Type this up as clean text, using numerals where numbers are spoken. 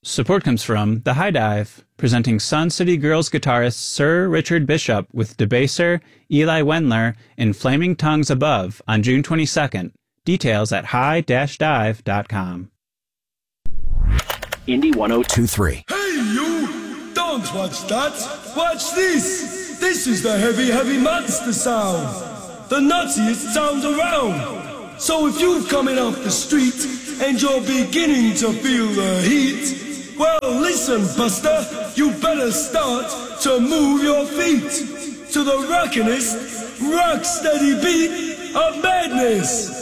Support comes from The High Dive, presenting Sun City Girls guitarist Sir Richard Bishop with Debaser, Eli Wendler, and Flaming Tongues Above on June 22nd. Details at high-dive.com. Indie 1023. Hey, you! Don't watch that! Watch this! This is the heavy monster sound! The nuttiest sound around! So if you're coming off the street and you're beginning to feel the heat, well, listen, Buster, you better start to move your feet to the rockinest, rock-steady beat of madness.